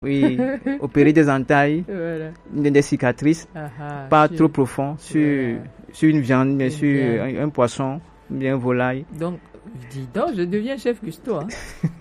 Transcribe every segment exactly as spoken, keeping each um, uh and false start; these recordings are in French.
Oui, opérer des entailles, voilà. des cicatrices, Aha, pas sur, trop profond, sur, voilà. sur une viande, bien Une sûr, viande. un, un poisson, bien volaille. Donc, dis donc, je deviens chef Gusto. Hein.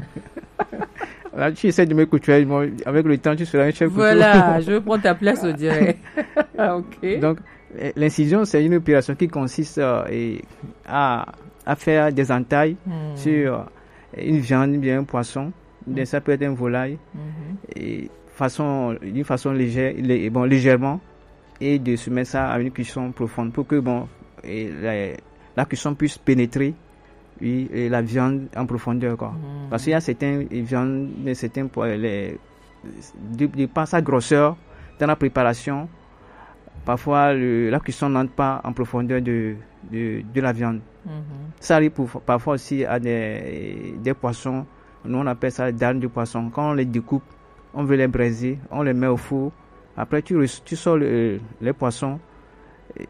Là, tu essaies de me couturer, bon, avec le temps, tu seras un chef couteau. Voilà, je prends ta place au direct. Ok. Donc, eh, l'incision, c'est une opération qui consiste euh, et à, à faire des entailles Hmm. sur euh, une viande, bien un poisson, bien, ça peut être un volaille, Mhm. et façon, d'une façon légère, lé- bon, légèrement, et de soumettre ça à une cuisson profonde pour que bon, et la, la cuisson puisse pénétrer, oui, et la viande en profondeur, quoi. Mhm. Parce qu'il y a certaines viandes, mais certains po- les, de, de par sa grosseur dans la préparation, parfois le, la cuisson n'entre pas en profondeur de, de, de la viande. Mhm. Ça arrive pour, parfois aussi à des, des poissons, nous on appelle ça des darnes de poisson. Quand on les découpe, on veut les braiser, on les met au four. Après, tu, re- tu sors le- les poissons. Et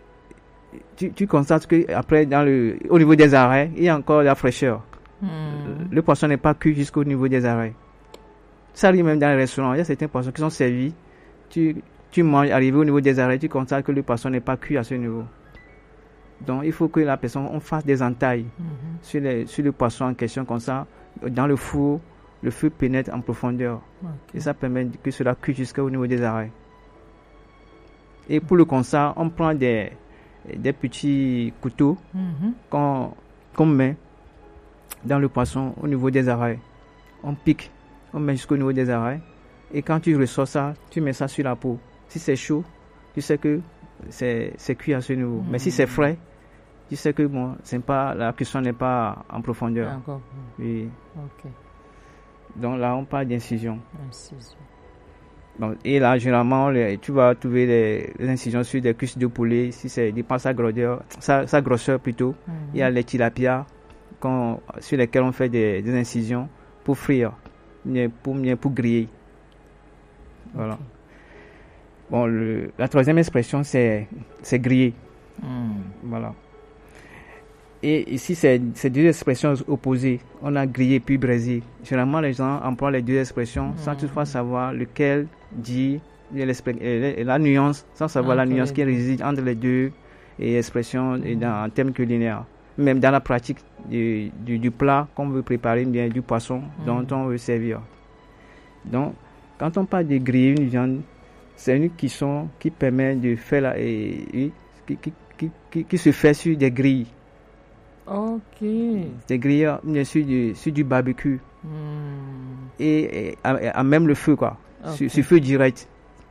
Tu, tu constates que après, dans le, au niveau des arrêts, il y a encore la fraîcheur. Mhm. Le poisson n'est pas cuit jusqu'au niveau des arrêts. Ça arrive même dans les restaurants. Il y a certains poissons qui sont servis. Tu, tu manges, arrivé au niveau des arrêts, tu constates que le poisson n'est pas cuit à ce niveau. Donc, il faut que la personne on fasse des entailles Mhm. sur, les, sur le poisson en question, comme ça, dans le four, le feu pénètre en profondeur. Ok. Et ça permet que cela cuise jusqu'au niveau des arrêts. Et pour le constat, on prend des, des petits couteaux Mhm. qu'on qu'on met dans le poisson au niveau des arrêts. On pique, on met jusqu'au niveau des arrêts. Et quand tu ressors ça, tu mets ça sur la peau. Si c'est chaud, tu sais que c'est c'est cuit à ce niveau. Mais si c'est frais, tu sais que bon, c'est pas, la cuisson n'est pas en profondeur. Encore. Oui. Ok. Donc là, on parle d'incision. Incision. Donc, et là, généralement, les- tu vas trouver les, les incisions sur des cuisses de poulet, si c'est dépend sa grosseur, sa, sa grosseur plutôt. Mhm. Il y a les tilapias qu'on- sur lesquels on fait des, des incisions pour frire, bien pour, bien pour griller. Voilà. Ok. Bon, le, la troisième expression, c'est, c'est griller. Mhm. Voilà. Et ici, c'est, c'est deux expressions opposées. On a grillé puis braisé. Généralement, les gens emploient les deux expressions sans toutefois savoir lequel dit et l'expré- et la nuance, sans savoir la Entre nuance les qui deux. réside entre les deux et expressions et dans, en termes culinaires. Même dans la pratique du, du, du plat qu'on veut préparer, bien du poisson dont on veut servir. Donc, quand on parle de griller une viande, c'est une cuisson qui permet de faire la, et, et- qui, qui, qui, qui, qui se fait sur des grilles. Ok. Des grilles bien sûr du, sur du barbecue Mhm. et, et à, à même le feu quoi, Ok. sur, sur feu direct.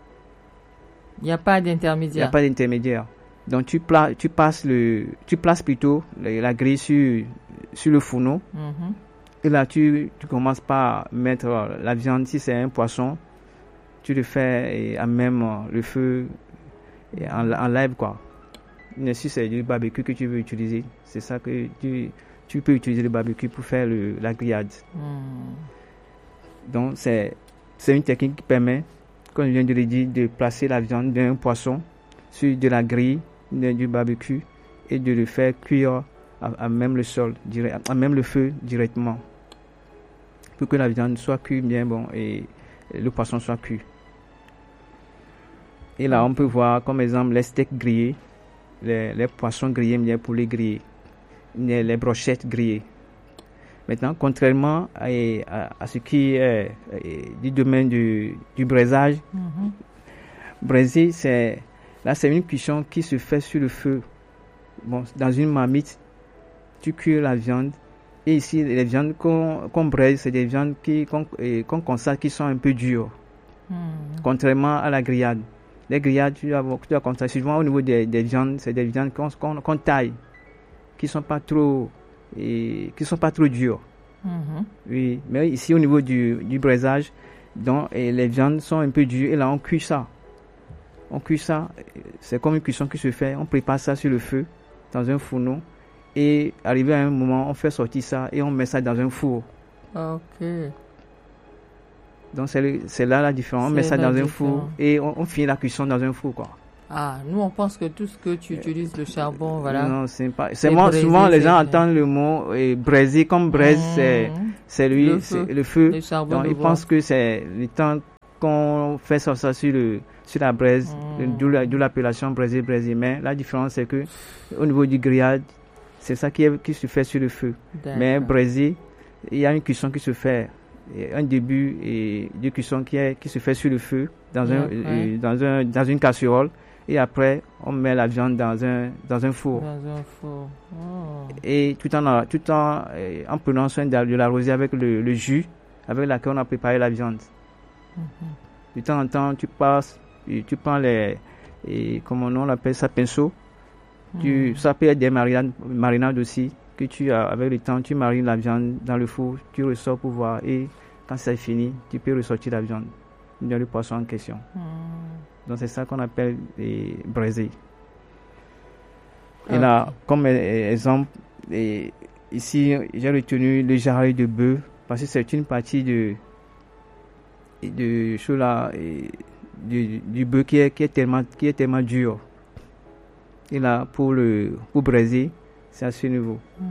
Il n'y a pas Il n'y a d'intermédiaire. pas d'intermédiaire. Donc tu, pla, tu passes le, tu places plutôt la, la grille sur, sur le fourneau Mhm. et là tu, tu commences par mettre la viande. Si c'est un poisson, tu le fais et à même euh, le feu et en, en live quoi. Mais si c'est du barbecue que tu veux utiliser, c'est ça que tu, tu peux utiliser le barbecue pour faire le, la grillade. Mhm. Donc, c'est, c'est une technique qui permet, comme je viens de le dire, de placer la viande d'un poisson sur de la grille, de- du barbecue, et de le faire cuire à, à même le sol, direct, à même le feu directement, pour que la viande soit cuite bien bon et, et le poisson soit cuit. Et là, on peut voir comme exemple les steaks grillés, les, les poissons grillés bien pour les griller, les, les brochettes grillées. Maintenant, contrairement à, à, à ce qui est, est du domaine du, du braisage, Mhm. braiser, c'est, là, c'est une cuisson qui se fait sur le feu. Bon, dans une marmite, tu cuis la viande. Et ici, les viandes qu'on, qu'on braise, c'est des viandes qui, qu'on, et qu'on constate qui sont un peu dures. Mhm. Contrairement à la grillade. Les grillades, tu dois, tu dois constater, souvent au niveau des, des viandes, c'est des viandes qu'on, qu'on, qu'on taille, qui sont pas trop, et, qui sont pas trop dures. Mhm. Oui, mais ici au niveau du, du braisage, donc, et les viandes sont un peu dures et là on cuit ça. On cuit ça, c'est comme une cuisson qui se fait, on prépare ça sur le feu, dans un fourneau, et arrivé à un moment, on fait sortir ça et on met ça dans un four. Ok. Donc c'est, le- c'est là la différence, on C'est met ça la dans un différence. four et on, on finit la cuisson dans un four quoi. Ah, nous on pense que tout ce que tu utilises, le charbon, voilà. Non, c'est pas. C'est moi, souvent les gens entendent le mot et braiser comme braise, mmh. c'est c'est lui, le feu. C'est le feu. Le charbon Donc ils bois. Pensent que c'est le temps qu'on fait ça, ça sur le sur la braise, mmh. d'où la, l'appellation braiser braiser. Mais la différence c'est que au niveau du grillage, c'est ça qui est, qui se fait sur le feu. D'accord. Mais braiser, il y a une cuisson qui se fait. Un début et de cuisson qui est qui se fait sur le feu dans un euh, dans un dans une casserole et après on met la viande dans un dans un four. Dans un four. Oh. Et tout en tout en en prenant soin de l'arroser avec le, le jus avec lequel on a préparé la viande. Mm-hmm. De temps en temps tu passes et tu prends les et comment on appelle ça pinceau. Mm. Tu ça peut être des marinades marinades aussi que tu as avec le temps tu marines la viande dans le four, tu ressors pour voir et quand c'est fini, tu peux ressortir la viande dans le poisson en question. Mm. Donc c'est ça qu'on appelle les braiser. Et okay. Là, comme exemple, et ici j'ai retenu le jarret de bœuf parce que c'est une partie de de chose là et du, du bœuf qui est qui est tellement qui est tellement dur. Et là pour le pour braiser, c'est à ce niveau. Mm.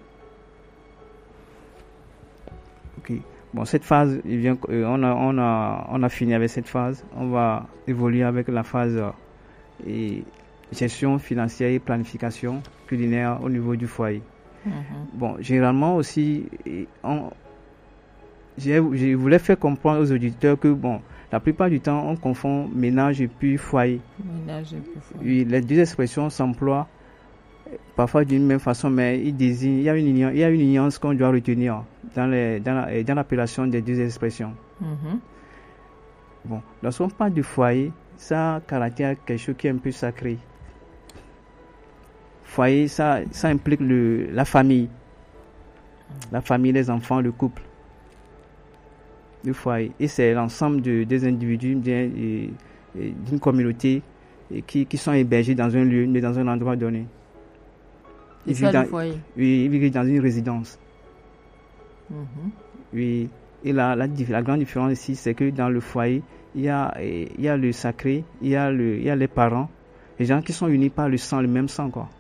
Ok. Bon, cette phase, il vient, euh, on, a, on, a, on a fini avec cette phase. On va évoluer avec la phase euh, et gestion financière et planification culinaire au niveau du foyer. Mm-hmm. Bon, généralement aussi, on, je voulais faire comprendre aux auditeurs que, bon, la plupart du temps, on confond ménage et puis foyer. Ménage et puis foyer. Oui, les deux expressions s'emploient parfois d'une même façon, mais il désigne, il y a une nuance, il y a une nuance qu'on doit retenir dans, les, dans, la, dans l'appellation des deux expressions. Mm-hmm. Bon, lorsqu'on parle du foyer, ça caractère quelque chose qui est un peu sacré. Foyer, ça, ça implique le, la famille, mm-hmm. la famille, les enfants, le couple. Le foyer, et c'est l'ensemble de, des individus bien, et, et d'une communauté et qui, qui sont hébergés dans un lieu, mais dans un endroit donné. C'est ça dans, le foyer. Oui, il vit dans une résidence. Mm-hmm. Oui, et la, la, la grande différence ici, c'est que dans le foyer, il y a, il y a le sacré, il y a, le, il y a les parents, les gens qui sont unis par le sang, le même sang, quoi.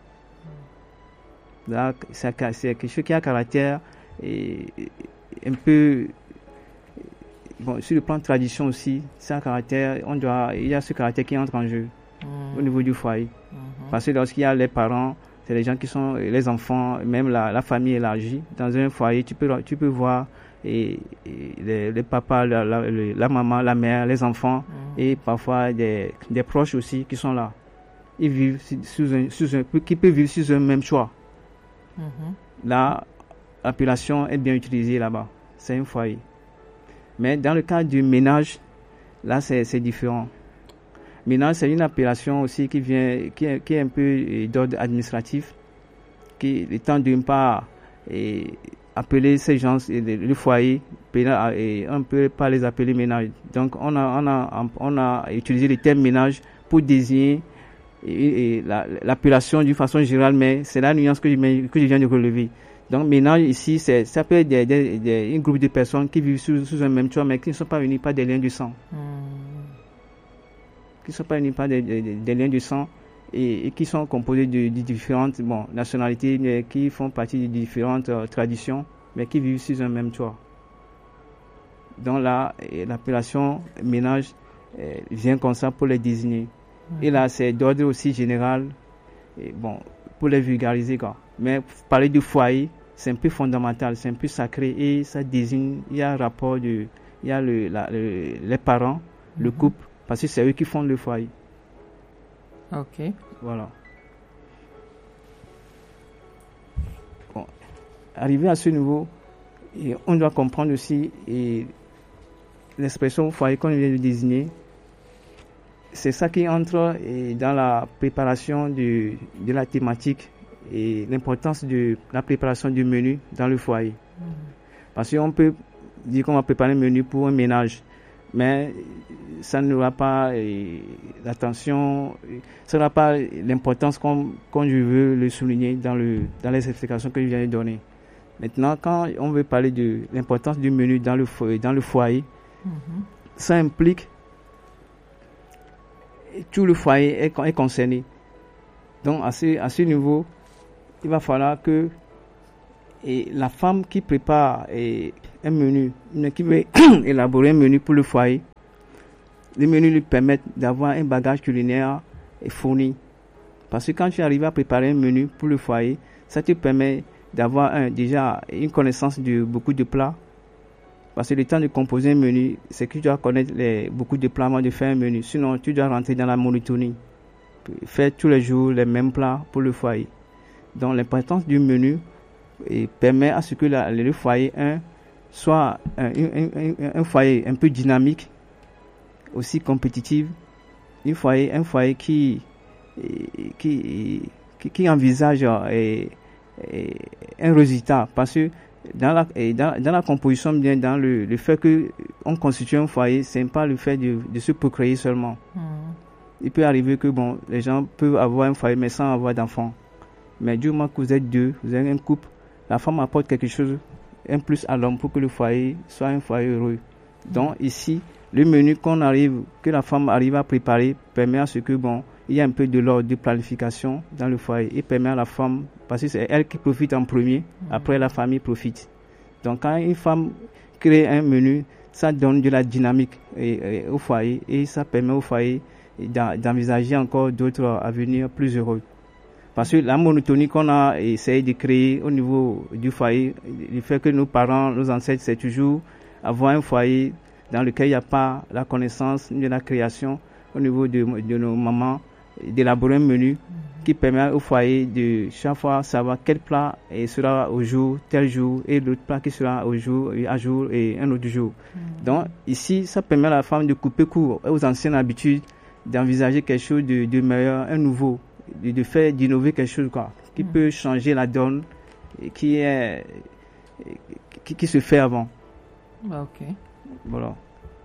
Là, c'est, c'est quelque chose qui a un caractère et, un peu... Bon, sur le plan de tradition aussi, c'est un caractère, on doit, il y a ce caractère qui entre en jeu mm. au niveau du foyer. Mm-hmm. Parce que lorsqu'il y a les parents, c'est les gens qui sont les enfants, même la, la famille élargie. Dans un foyer, tu peux, tu peux voir et, et les, les papas, la, la, la maman, la mère, les enfants mmh. et parfois des, des proches aussi qui sont là. Ils vivent sous un, sous un, qui peuvent vivre sous un même choix. Mmh. Là, l'appellation est bien utilisée là-bas. C'est un foyer. Mais dans le cas du ménage, là, c'est, c'est différent. Ménage, c'est une appellation aussi qui vient, qui est, qui est un peu d'ordre administratif, qui étant d'une part et, appeler ces gens, le, le foyer, et on ne peut pas les appeler ménage. Donc, on a, on a, on a utilisé le terme ménage pour désigner et, et la, l'appellation d'une façon générale, mais c'est la nuance que je, que je viens de relever. Donc, ménage ici, c'est, ça peut être des, des, des, un groupe de personnes qui vivent sous, sous un même toit, mais qui ne sont pas unis par des liens du sang. Mm. Qui ne sont pas unis par des, des, des liens du sang et, et qui sont composés de, de différentes bon, nationalités, mais qui font partie de différentes euh, traditions, mais qui vivent sous un même toit. Donc là, l'appellation ménage euh, vient comme ça pour les désigner. Mm. Et là, c'est d'ordre aussi général, et bon, pour les vulgariser, quoi. Mais parler du foyer, c'est un peu fondamental, c'est un peu sacré et ça désigne, il y a un rapport de, il y a le, la, le, les parents, mm-hmm. le couple, parce que c'est eux qui font le foyer. Ok. Voilà. Bon. Arrivé à ce niveau, et on doit comprendre aussi et l'expression foyer qu'on vient de désigner. C'est ça qui entre et dans la préparation de, de la thématique et l'importance de la préparation du menu dans le foyer. Mmh. Parce qu'on peut dire qu'on va préparer un menu pour un ménage, mais ça n'aura pas et, l'attention, ça n'aura pas l'importance comme, comme je veux le souligner dans, le, dans les explications que je viens de donner. Maintenant, quand on veut parler de l'importance du menu dans le foyer, dans le foyer mmh. ça implique tout le foyer est, est concerné. Donc à ce, à ce niveau, il va falloir que et la femme qui prépare et, un menu, qui veut élaborer un menu pour le foyer, le menu lui permet d'avoir un bagage culinaire fourni. Parce que quand tu arrives à préparer un menu pour le foyer, ça te permet d'avoir un, déjà une connaissance de beaucoup de plats. Parce que le temps de composer un menu, c'est que tu dois connaître les, beaucoup de plats avant de faire un menu. Sinon, tu dois rentrer dans la monotonie. Faire tous les jours les mêmes plats pour le foyer. Donc, l'importance du menu et permet à ce que la, le foyer un, soit un, un, un, un foyer un peu dynamique, aussi compétitif, un foyer, un foyer qui, qui, qui, qui envisage et, et un résultat. Parce que dans la, dans, dans la composition, bien dans le, le fait qu'on constitue un foyer, ce n'est pas le fait de, de se procréer seulement. Mmh. Il peut arriver que bon, les gens peuvent avoir un foyer mais sans avoir d'enfants. Mais du moment que vous êtes deux, vous êtes un couple, la femme apporte quelque chose, un plus à l'homme pour que le foyer soit un foyer heureux. Donc ici, le menu qu'on arrive, que la femme arrive à préparer permet à ce que bon, il y a un peu de l'ordre de planification dans le foyer. Il permet à la femme, parce que c'est elle qui profite en premier, mmh. après la famille profite. Donc quand une femme crée un menu, ça donne de la dynamique et, et, au foyer et ça permet au foyer d'envisager encore d'autres avenirs plus heureux. Parce que la monotonie qu'on a essayé de créer au niveau du foyer, le fait que nos parents, nos ancêtres, c'est toujours avoir un foyer dans lequel il n'y a pas la connaissance de la création au niveau de, de nos mamans, d'élaborer un menu mmh. qui permet au foyer de chaque fois savoir quel plat sera au jour, tel jour, et l'autre plat qui sera au jour, à jour et un autre jour. Mmh. Donc ici, ça permet à la femme de couper court aux anciennes habitudes, d'envisager quelque chose de, de meilleur, un nouveau, de, de faire, d'innover quelque chose quoi, qui mmh. peut changer la donne et qui, est, qui, qui se fait avant. Ok. Voilà.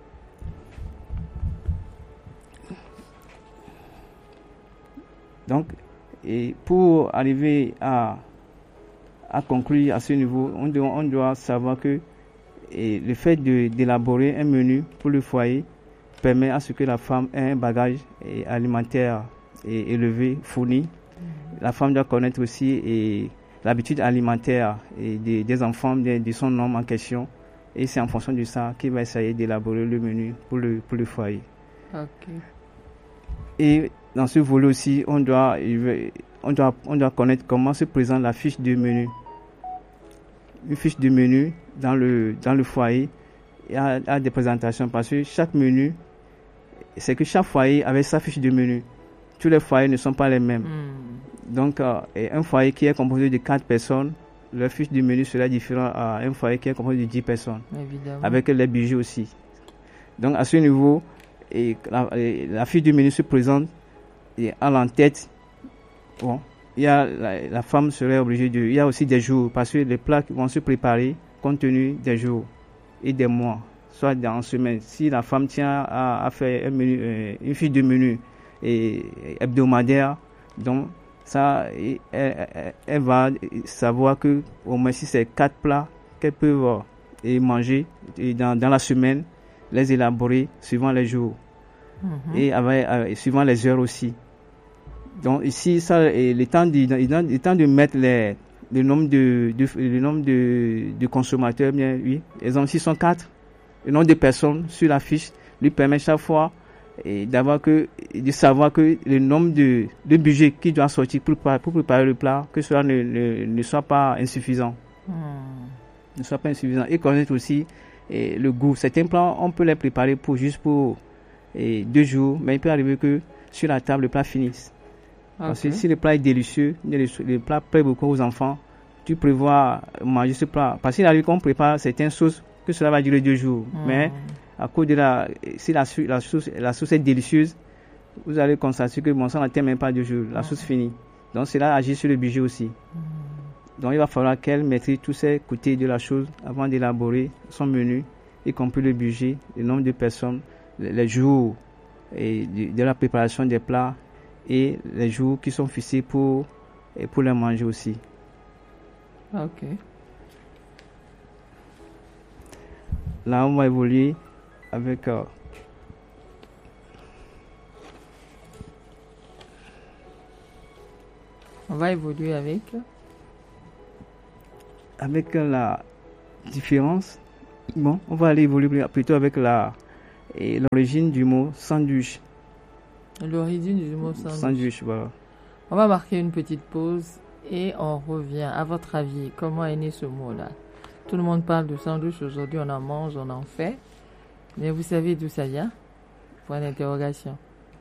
Donc, et pour arriver à, à conclure à ce niveau, on doit, on doit savoir que et le fait de, d'élaborer un menu pour le foyer permet à ce que la femme ait un bagage et alimentaire et élevé, fourni. Mm-hmm. La femme doit connaître aussi et l'habitude alimentaire et des, des enfants de, de son homme en question. Et c'est en fonction de ça qu'il va essayer d'élaborer le menu pour le, pour le foyer. Okay. Et dans ce volet aussi, on doit, on doit, on doit connaître comment se présente la fiche de menu. Une fiche de menu dans le, dans le foyer, il y a, il y a des présentations parce que chaque menu, c'est que chaque foyer avait sa fiche de menu. Tous les foyers ne sont pas les mêmes. Mm. Donc, euh, un foyer qui est composé de quatre personnes, leur fiche de menu sera différent à un foyer qui est composé de dix personnes. Évidemment. Avec les budgets aussi. Donc, à ce niveau, et la, et la fiche de menu se présente et à l'en-tête. Bon, il y a la, la femme serait obligée de. Il y a aussi des jours parce que les plats vont se préparer compte tenu des jours et des mois, soit dans une semaine. Si la femme tient à, à faire un menu, euh, une fiche de menu et, hebdomadaire, donc ça, elle, elle, elle va savoir que au moins si c'est quatre plats qu'elle peut euh, et manger et dans, dans la semaine, les élaborer suivant les jours mm-hmm. et avec, euh, suivant les heures aussi. Donc ici, ça, et le temps de, le temps de mettre les, le nombre de, de le nombre de, de consommateurs, bien oui, exemple s'ils sont quatre, le nombre de personnes sur la fiche lui permet chaque fois et d'avoir que de savoir que le nombre de, de budget qui doit sortir pour, pour préparer le plat, que cela ne, ne, ne soit pas insuffisant. Mm. Ne soit pas insuffisant. Et connaître aussi et le goût. Certains plats, on peut les préparer pour juste pour et deux jours, mais il peut arriver que sur la table, le plat finisse. Okay. Parce que si le plat est délicieux, le, le plat plaît beaucoup aux enfants, tu prévois manger ce plat. Parce qu'il arrive qu'on prépare certaines sauces, que cela va durer deux jours. Mm. Mais à cause de la, si la, la, sauce, la sauce est délicieuse, vous allez constater que bon, ça n'atteint même pas deux jours, la mm. sauce finit. Donc cela agit sur le budget aussi. Mm. Donc il va falloir qu'elle maîtrise tous ces côtés de la chose avant d'élaborer son menu, y compris le budget, le nombre de personnes, les jours et de, de la préparation des plats et les jours qui sont fixés pour, et pour les manger aussi. Ok. Là, on va évoluer avec euh, On va évoluer avec Avec la différence, bon, on va aller évoluer plutôt avec la et l'origine du mot sandwich. L'origine du mot sandwich. Sandwich, voilà. On va marquer une petite pause et on revient. À votre avis, comment est né ce mot-là? Tout le monde parle de sandwich aujourd'hui, on en mange, on en fait. Mais vous savez d'où ça vient? Point d'interrogation.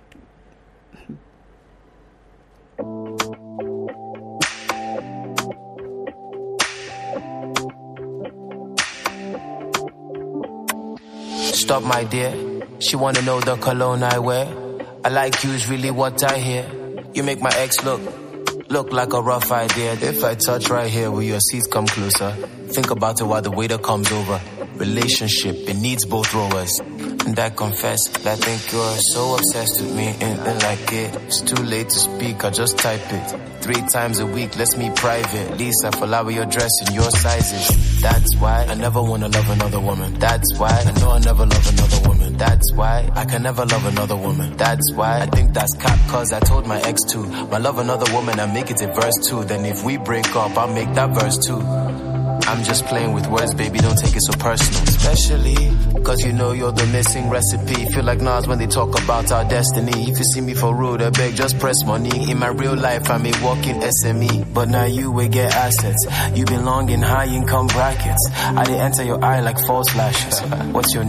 Stop, my dear. She wanna know the cologne I wear. I like you is really what I hear. You make my ex look, look like a rough idea. If I touch right here, will your seats come closer? Think about it while the waiter comes over. Relationship, it needs both rowers. And I confess, I think you're so obsessed with me and, and like it. It's too late to speak, I just type it. Three times a week, let's meet private. At least I follow your dress in your sizes. That's why I never wanna love another woman. That's why I know I never love another woman. That's why I can never love another woman. That's why I think that's cap, cause I told my ex too. I love another woman, I make it a verse two. Then if we break up, I'll make that verse too. I'm just playing with words, baby, don't take it so personal. Especially, cause you know you're the missing recipe. Feel like Nas when they talk about our destiny. If you see me for road, I beg, just press money. In my real life, I'm a walking S M E. But now you will get assets. You belong in high income brackets. I did enter your eye like false lashes. What's your